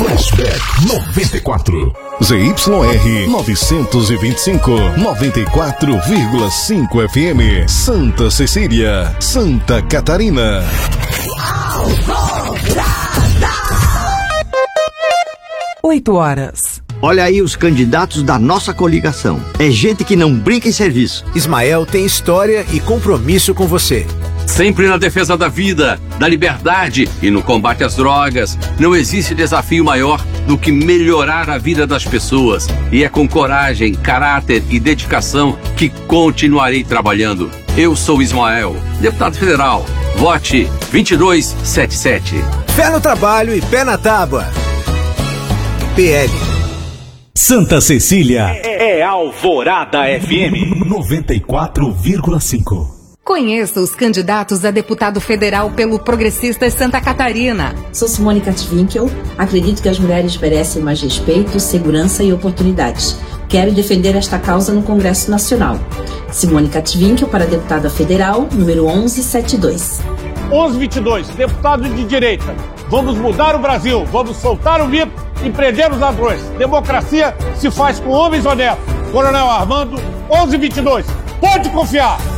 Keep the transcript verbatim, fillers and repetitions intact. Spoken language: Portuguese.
Flashback noventa e quatro. Z Y R novecentos e vinte e cinco, noventa e quatro vírgula cinco F M, Santa Cecília, Santa Catarina. Oito horas. Olha aí os candidatos da nossa coligação. É gente que não brinca em serviço. Ismael tem história e compromisso com você. Sempre na defesa da vida, da liberdade e no combate às drogas. Não existe desafio maior do que melhorar a vida das pessoas. E é com coragem, caráter e dedicação que continuarei trabalhando. Eu sou Ismael, deputado federal. Vote vinte e dois setenta e sete. Fé no trabalho e pé na tábua. P L. Santa Cecília é Alvorada F M noventa e quatro vírgula cinco. Conheça os candidatos a deputado federal pelo Progressistas Santa Catarina. Sou Simone Katwinkel. Acredito que as mulheres merecem mais respeito, segurança e oportunidades. Quero defender esta causa no Congresso Nacional. Simone Katwinkel para deputada federal, número onze setenta e dois. onze vinte e dois, deputado de direita. Vamos mudar o Brasil, vamos soltar o mito e prender os ladrões. Democracia se faz com homens honestos. Coronel Armando, onze vinte e dois. Pode confiar!